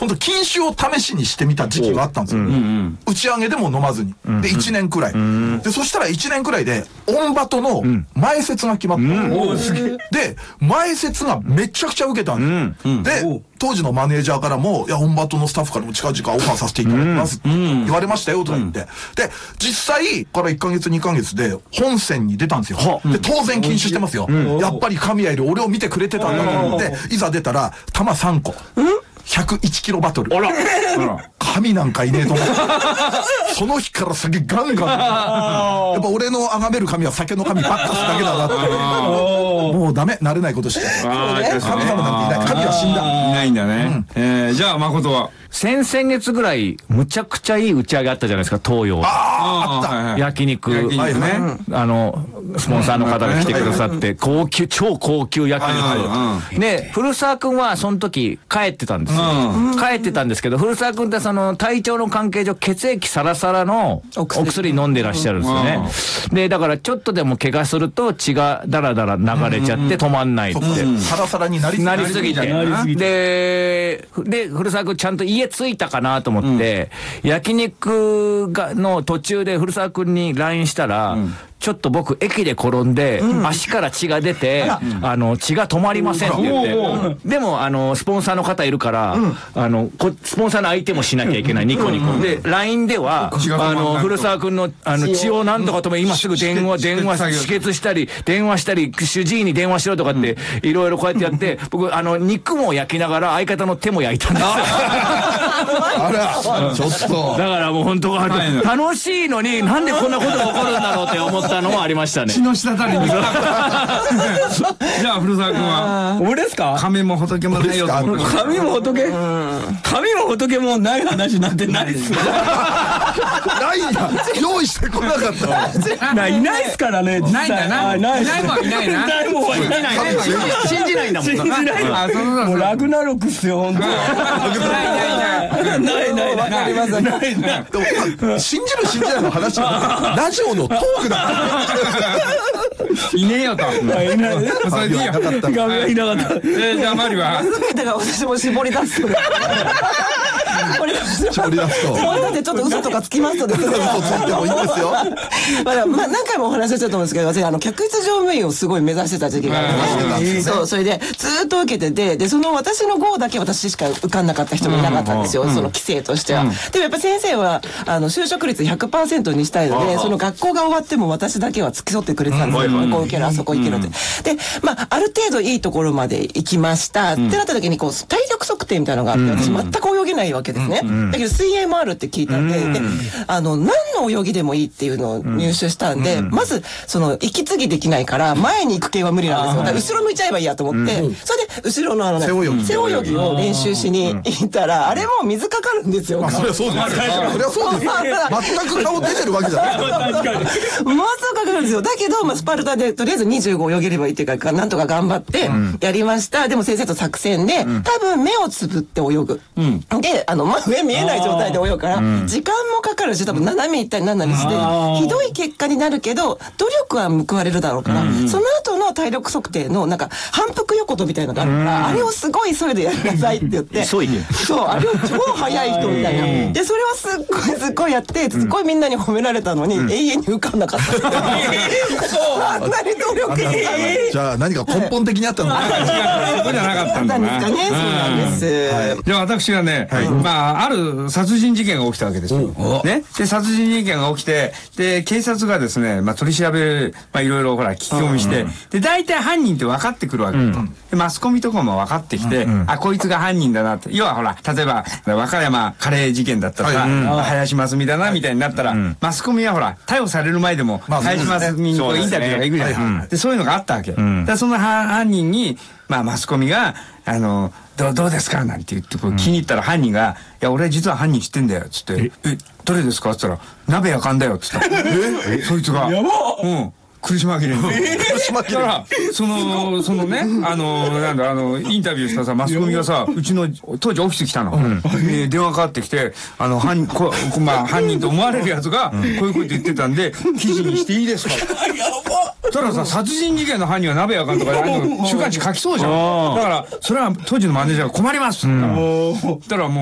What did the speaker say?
本当禁酒を試しにしてみた時期があったんですよ。打ち上げでも飲まずに。で、1年くらい。で、そしたら1年くらいで、オンバトの前説が決まった。で、前説がめちゃくちゃ受けたんです。で、当時のマネージャーからも、いや、オンバトのスタッフからも近々オファーさせていただきますって言われましたよとか言って。で、実際から1ヶ月2ヶ月で本戦に出たんですよ。で、当然禁酒してますよ。やっぱり神谷より俺を見てくれてたんだと思って、いざ出たら、弾3個。101キロバトル。神なんかいねえと思って。その日から酒ガンガン。やっぱ俺の崇める神は酒の神ばっかすだけだなって。もうダメ、慣れないことして。神様なんていない。神は死んだ。 いないんだね。じゃあ、誠は先々月ぐらい、むちゃくちゃいい打ち上げあったじゃないですか、東洋。 あった。 焼肉。スポンサーの方が来てくださって、超高級焼肉。で、古澤くんはその時帰ってたんですよ。帰ってたんですけど、古澤くんってその体調の関係上、血液サラサラのお薬飲んでらっしゃるんですよね。で、だからちょっとでも怪我すると血がダラダラ流れちゃって止まんないって。 サラサラになりすぎて。で、古澤くんちゃんと家着いたかなと思って、焼肉の途中で古澤くんに LINE したら、ちょっと僕駅で転んで、足から血が出て、血が止まりませんって言って、でもスポンサーの方いるから、スポンサーの相手もしなきゃいけない、ニコニコ。で、LINE では、古澤くんの血をなんとか止め、今すぐ止血したり、電話したり、主治医に電話しろとかって、いろいろこうやってやって、僕、肉も焼きながら相方の手も焼いたんですよ。 あら、ちょっと。 だからもう本当楽しいのに、なんでこんなことが起こるんだろうって思ったのもありましたね。 血の滴りに。じゃあ、古澤君は。 俺ですか？ 神も仏もないよ。 神も仏もない話なんてないっすよ。 ないんだ。用意してこなかった。 いないっすからね。 ないんだな。ないもんいないな。 ないもんはいない。 信じないんだもん。信じない。 もうラグナロクっすよ、本当。ない。わかります。ない。 でも、信じる信じないの話は、ラジオのトークだ。 いねえよと。いない。それでいいよ。 画面いなかった。 じゃあ、マリは。 全てが私も絞り出す。 絞り出すと。 だってちょっと嘘とかつきますとですね。 嘘ついてもいいんですよ。 何回もお話ししたと思うんですけど、私客室乗務員をすごい目指してた時期がありまして、そう、それでずっと受けてて、で、その私の号だけ私しか受かんなかった人もいなかったんですよ、その規制としては。でもやっぱ先生は、就職率 100% にしたいので、その学校が終わっても私だけは付き添ってくれてたんですよ。ここ受ける、あそこ行けるって。で、ある程度いいところまで行きました。ってなった時に、体力測定みたいなのがあって、私全く泳げないわけですね。だけど水泳もあるって聞いたんで、何の泳ぎでもいいっていうのを入手したんで、まず、息継ぎできないから、前に行く系は無理なんですよ。後ろ向いちゃえばいいやと思って、それで、後ろの背泳ぎを練習しに行ったら、あれも水かかるんですよ。 そりゃそうです。そりゃそうです。全く顔出てるわけじゃない。 確かに。もうすぐかかるんですよ。だけど、スパルタで、とりあえず25泳げればいいっていうか、なんとか頑張ってやりました。でも先生と作戦で、多分目をつぶって泳ぐ。で、上見えない状態で泳ぐから、時間もかかるし、多分斜め行ったりなんなりして、ひどい結果になるけど、努力は報われるだろうから、その後の体力測定の、反復横跳びみたいなのがあるから、あれをすごい急いでやりなさいって言って、そう、あれを超速い人みたいな。で、それはすっごいやって、すっごいみんなに褒められたのに、永遠に受かんなかった。あんなに努力したのに。 じゃあ何か根本的にあったのかな。 そうじゃなかったんだな。 そうなんです。 じゃあ私がね、ある殺人事件が起きたわけですよ。ね。で、殺人事件が起きて、で、警察がですね、取り調べ、いろいろほら、聞き込みして、で、大体犯人って分かってくるわけ。で、マスコミとかも分かってきて、あ、こいつが犯人だなって。要はほら、例えば、和歌山カレー事件だったらさ、林真澄だな、みたいになったら、マスコミはほら、逮捕される前でも、林真澄にインタビューが行くじゃない。で、そういうのがあったわけ。で、その犯人に、マスコミが、どうですかなんて言って気に入ったら犯人が、いや、俺実は犯人知ってんだよ、つって、どれですかって言ったら、鍋やかんだよ、つったそいつが。やば苦し紛れに。苦し紛れ。だから、そのね、インタビューしたさ、マスコミがさ、うちの、当時オフィス来たの。電話かかってきて、犯人と思われるやつが、こういうこと言ってたんで、記事にしていいですかたださ、殺人事件の犯人は鍋やかんとか、週刊誌書きそうじゃん。だから、それは当時のマネージャーが困りますって言ったらもう、